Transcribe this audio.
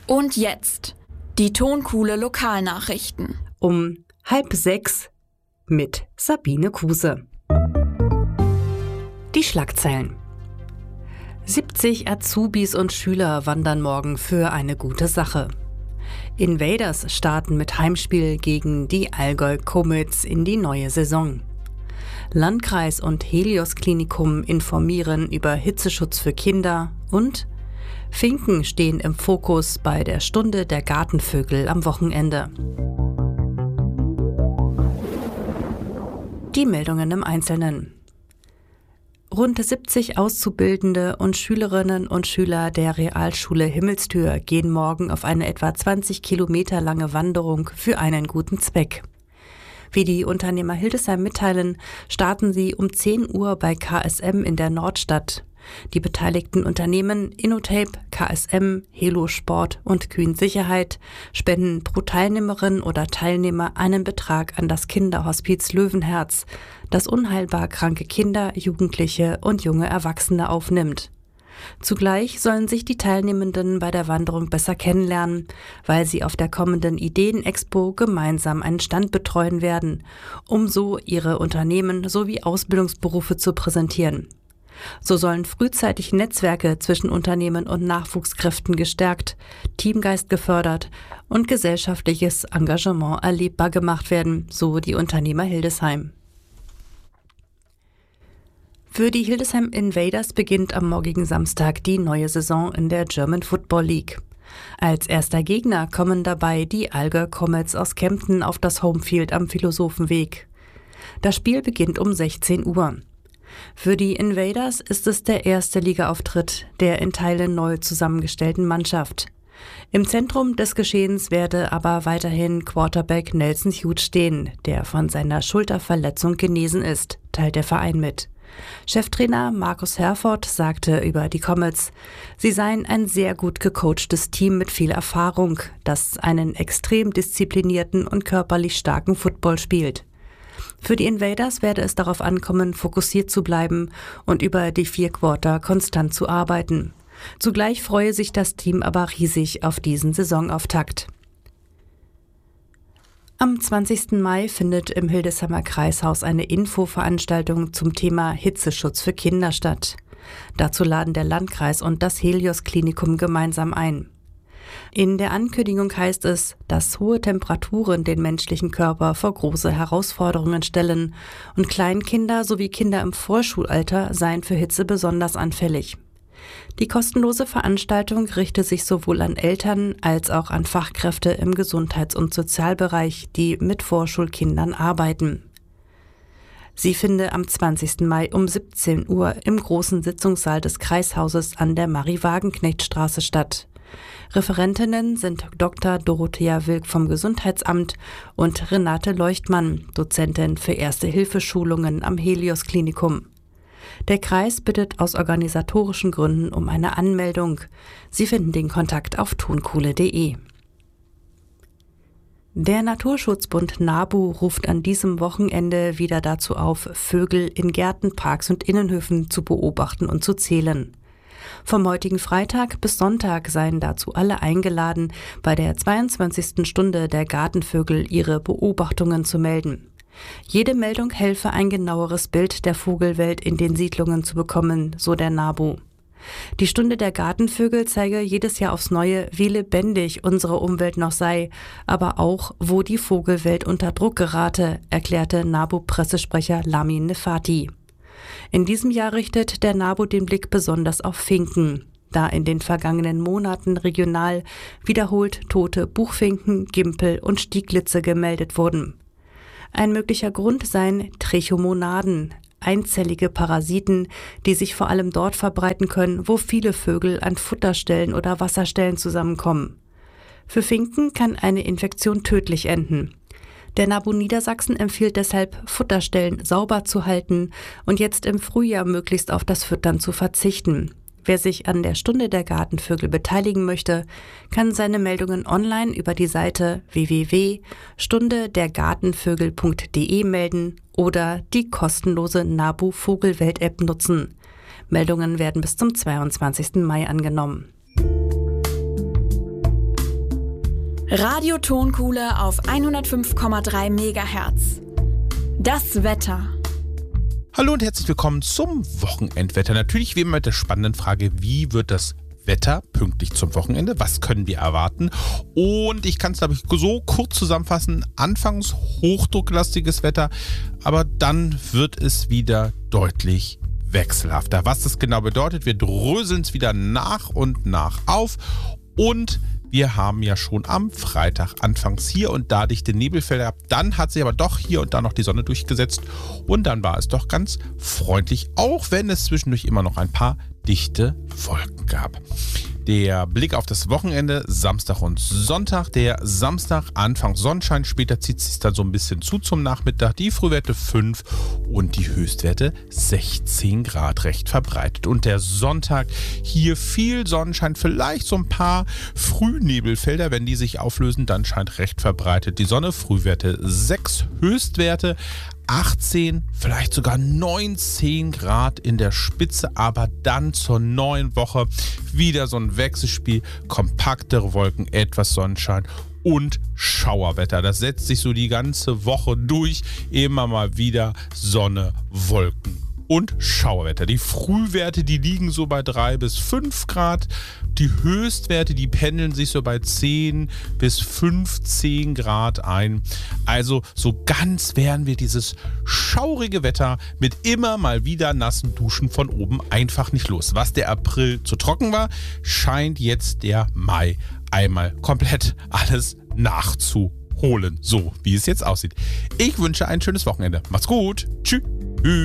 Und jetzt die Tonkuhle Lokalnachrichten. Um 5:30 mit Sabine Kuse. Die Schlagzeilen. 70 Azubis und Schüler wandern morgen für eine gute Sache. Invaders starten mit Heimspiel gegen die Allgäu Comets in die neue Saison. Landkreis und Helios Klinikum informieren über Hitzeschutz für Kinder und Finken stehen im Fokus bei der Stunde der Gartenvögel am Wochenende. Die Meldungen im Einzelnen. Rund 70 Auszubildende und Schülerinnen und Schüler der Realschule Himmelstür gehen morgen auf eine etwa 20 Kilometer lange Wanderung für einen guten Zweck. Wie die Unternehmer Hildesheim mitteilen, starten sie um 10 Uhr bei KSM in der Nordstadt. Die beteiligten Unternehmen InnoTape, KSM, Helo Sport und Kühn Sicherheit spenden pro Teilnehmerin oder Teilnehmer einen Betrag an das Kinderhospiz Löwenherz, das unheilbar kranke Kinder, Jugendliche und junge Erwachsene aufnimmt. Zugleich sollen sich die Teilnehmenden bei der Wanderung besser kennenlernen, weil sie auf der kommenden Ideenexpo gemeinsam einen Stand betreuen werden, um so ihre Unternehmen sowie Ausbildungsberufe zu präsentieren. So sollen frühzeitig Netzwerke zwischen Unternehmen und Nachwuchskräften gestärkt, Teamgeist gefördert und gesellschaftliches Engagement erlebbar gemacht werden, so die Unternehmer Hildesheim. Für die Hildesheim Invaders beginnt am morgigen Samstag die neue Saison in der German Football League. Als erster Gegner kommen dabei die Allgäu Comets aus Kempten auf das Homefield am Philosophenweg. Das Spiel beginnt um 16 Uhr. Für die Invaders ist es der erste Ligaauftritt der in Teilen neu zusammengestellten Mannschaft. Im Zentrum des Geschehens werde aber weiterhin Quarterback Nelson Hughes stehen, der von seiner Schulterverletzung genesen ist, teilt der Verein mit. Cheftrainer Markus Herford sagte über die Comets, sie seien ein sehr gut gecoachtes Team mit viel Erfahrung, das einen extrem disziplinierten und körperlich starken Football spielt. Für die Invaders werde es darauf ankommen, fokussiert zu bleiben und über die 4 Quarter konstant zu arbeiten. Zugleich freue sich das Team aber riesig auf diesen Saisonauftakt. Am 20. Mai findet im Hildesheimer Kreishaus eine Infoveranstaltung zum Thema Hitzeschutz für Kinder statt. Dazu laden der Landkreis und das Helios Klinikum gemeinsam ein. In der Ankündigung heißt es, dass hohe Temperaturen den menschlichen Körper vor große Herausforderungen stellen und Kleinkinder sowie Kinder im Vorschulalter seien für Hitze besonders anfällig. Die kostenlose Veranstaltung richte sich sowohl an Eltern als auch an Fachkräfte im Gesundheits- und Sozialbereich, die mit Vorschulkindern arbeiten. Sie finde am 20. Mai um 17 Uhr im großen Sitzungssaal des Kreishauses an der Marie-Wagenknecht-Straße statt. Referentinnen sind Dr. Dorothea Wilk vom Gesundheitsamt und Renate Leuchtmann, Dozentin für Erste-Hilfe-Schulungen am Helios Klinikum. Der Kreis bittet aus organisatorischen Gründen um eine Anmeldung. Sie finden den Kontakt auf tonkuhle.de. Der Naturschutzbund NABU ruft an diesem Wochenende wieder dazu auf, Vögel in Gärten, Parks und Innenhöfen zu beobachten und zu zählen. Vom heutigen Freitag bis Sonntag seien dazu alle eingeladen, bei der 22. Stunde der Gartenvögel ihre Beobachtungen zu melden. Jede Meldung helfe, ein genaueres Bild der Vogelwelt in den Siedlungen zu bekommen, so der NABU. Die Stunde der Gartenvögel zeige jedes Jahr aufs Neue, wie lebendig unsere Umwelt noch sei, aber auch, wo die Vogelwelt unter Druck gerate, erklärte NABU-Pressesprecher Lamin Nefati. In diesem Jahr richtet der NABU den Blick besonders auf Finken, da in den vergangenen Monaten regional wiederholt tote Buchfinken, Gimpel und Stieglitze gemeldet wurden. Ein möglicher Grund seien Trichomonaden, einzellige Parasiten, die sich vor allem dort verbreiten können, wo viele Vögel an Futterstellen oder Wasserstellen zusammenkommen. Für Finken kann eine Infektion tödlich enden. Der NABU Niedersachsen empfiehlt deshalb, Futterstellen sauber zu halten und jetzt im Frühjahr möglichst auf das Füttern zu verzichten. Wer sich an der Stunde der Gartenvögel beteiligen möchte, kann seine Meldungen online über die Seite www.stundedergartenvögel.de melden oder die kostenlose NABU Vogelwelt-App nutzen. Meldungen werden bis zum 22. Mai angenommen. Radio Tonkuhle auf 105,3 MHz. Das Wetter. Hallo und herzlich willkommen zum Wochenendwetter. Natürlich wie immer mit der spannenden Frage, wie wird das Wetter pünktlich zum Wochenende? Was können wir erwarten? Und ich kann es, glaube ich, so kurz zusammenfassen. Anfangs hochdrucklastiges Wetter, aber dann wird es wieder deutlich wechselhafter. Was das genau bedeutet, wir dröseln es wieder nach und nach auf. Und wir haben ja schon am Freitag anfangs hier und da dichte Nebelfelder gehabt. Dann hat sich aber doch hier und da noch die Sonne durchgesetzt. Und dann war es doch ganz freundlich, auch wenn es zwischendurch immer noch ein paar dichte Wolken gab. Der Blick auf das Wochenende, Samstag und Sonntag. Der Samstag anfangs Sonnenschein, später zieht es sich dann so ein bisschen zu zum Nachmittag. Die Frühwerte 5 und die Höchstwerte 16 Grad, recht verbreitet. Und der Sonntag, hier viel Sonnenschein, vielleicht so ein paar Frühnebelfelder, wenn die sich auflösen, dann scheint recht verbreitet die Sonne. Frühwerte 6, Höchstwerte 18, vielleicht sogar 19 Grad in der Spitze, aber dann zur neuen Woche wieder so ein Wechselspiel, kompaktere Wolken, etwas Sonnenschein und Schauerwetter. Das setzt sich so die ganze Woche durch, immer mal wieder Sonne, Wolken und Schauerwetter. Die Frühwerte, die liegen so bei 3 bis 5 Grad. Die Höchstwerte, die pendeln sich so bei 10 bis 15 Grad ein. Also so ganz werden wir dieses schaurige Wetter mit immer mal wieder nassen Duschen von oben einfach nicht los. Was der April zu trocken war, scheint jetzt der Mai einmal komplett alles nachzuholen. So wie es jetzt aussieht. Ich wünsche ein schönes Wochenende. Macht's gut. Tschüss.